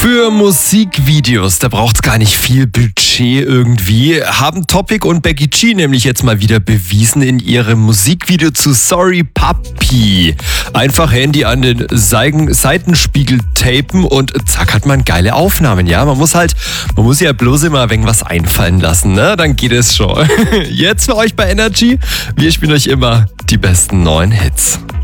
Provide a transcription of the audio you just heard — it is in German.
Für Musikvideos, da braucht's gar nicht viel Budget irgendwie, haben Topic und Becky G nämlich jetzt mal wieder bewiesen in ihrem Musikvideo zu Sorry Papi. Einfach Handy an den Seitenspiegel tapen und zack hat man geile Aufnahmen, ja. Man muss ja bloß immer ein wenig was einfallen lassen, ne? Dann geht es schon. Jetzt für euch bei Energy, wir spielen euch immer die besten neuen Hits.